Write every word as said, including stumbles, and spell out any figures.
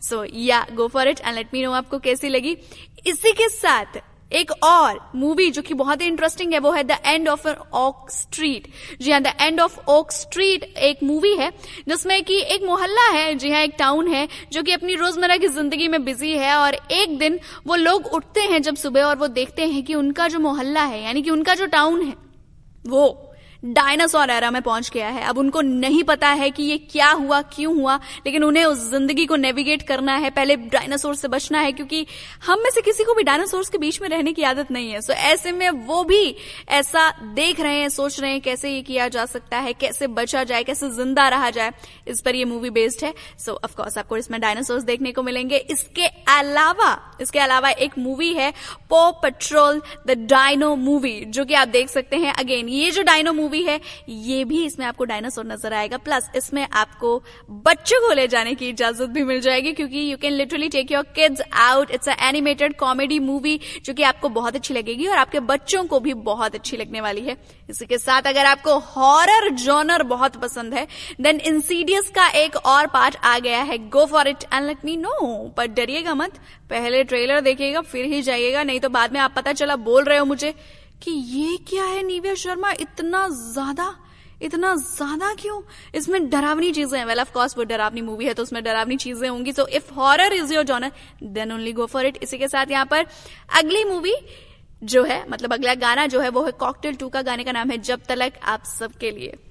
सो या go for it and let me know आपको कैसी लगी। इसी के साथ एक और मूवी जो कि बहुत ही इंटरेस्टिंग है वो है the end of oak street. जी हाँ, the end of oak street एक मूवी है जिसमें कि एक मोहल्ला है, जी हाँ एक टाउन है जो कि अपनी रोजमर्रा की जिंदगी में बिजी है। और एक दिन वो लोग उठते हैं जब सुबह और वो देखते हैं कि उनका जो मोहल्ला है यानी कि उनका जो टाउन है वो डायनासोर एरा में पहुंच गया है। अब उनको नहीं पता है कि ये क्या हुआ, क्यों हुआ, लेकिन उन्हें उस जिंदगी को नेविगेट करना है, पहले डायनासोर से बचना है क्योंकि हम में से किसी को भी डायनासोर्स के बीच में रहने की आदत नहीं है। सो ऐसे में वो भी ऐसा देख रहे हैं, सोच रहे हैं कैसे ये किया जा सकता है, कैसे बचा जाए, कैसे जिंदा रहा जाए। इस पर ये मूवी बेस्ड है। सो ऑफ कोर्स आपको इसमें डायनासोर्स देखने को मिलेंगे। इसके अलावा इसके अलावा एक मूवी है पॉ पेट्रोल द डायनो मूवी, जो कि आप देख सकते हैं। अगेन ये जो डायनो मूवी है ये भी इसमें आपको डायनासोर नजर आएगा, प्लस इसमें आपको बच्चों को ले जाने की इजाजत भी मिल जाएगी क्योंकि you can literally take your kids out. It's a animated comedy movie जो कि आपको बहुत अच्छी लगेगी और आपके बच्चों को भी बहुत अच्छी लगने वाली है। इसी के साथ अगर आपको हॉरर जॉनर बहुत पसंद है देन इंसीडियस का एक और पार्ट आ गया है। Go for it and let me know. पर डरिएगा मत, पहले ट्रेलर देखिएगा फिर ही जाइएगा, नहीं तो बाद में आप पता चला बोल रहे हो मुझे कि ये क्या है निव्या शर्मा, इतना ज्यादा इतना ज्यादा क्यों, इसमें डरावनी चीजें हैं। वेल ऑफ कोर्स वो डरावनी मूवी है तो उसमें डरावनी चीजें होंगी। So if horror is your genre then only go for it. इसी के साथ यहाँ पर अगली मूवी जो है मतलब अगला गाना जो है वो है कॉकटेल टू का। गाने का नाम है जब तलक आप सबके लिए।